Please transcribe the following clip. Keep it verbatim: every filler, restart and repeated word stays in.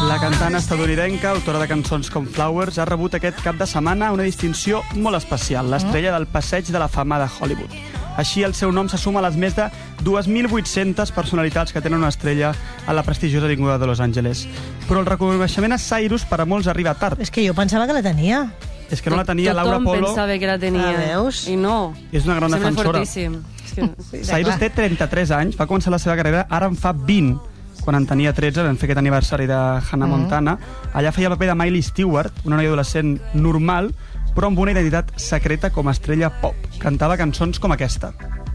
La cantant estadounidenca, autora de cançons com Flowers, ha rebut aquest cap de setmana una distinció molt especial, l'estrella del Passeig de la Fama de Hollywood. Així, el seu nom se suma a les més de dos mil vuit-centes personalitats que tenen una estrella a la prestigiosa avinguda de Los Angeles. Però el reconeixement a Cyrus per a molts arriba tard. És que jo pensava que la tenia. És que no la tenia Laura Tothom Polo. pensava que la tenia. Ah, veus? I no. És una gran Sembla defensora. fortíssim. És que, sí. Cyrus té trenta-tres anys, va començar la seva carrera, ara en fa vint. Quan en tenia tretze vam fer aquest aniversari de Hannah Montana. Allà feia el paper de Miley Stewart, una noia adolescent normal, però amb una identitat secreta com a estrella pop. Cantava cançons com aquesta.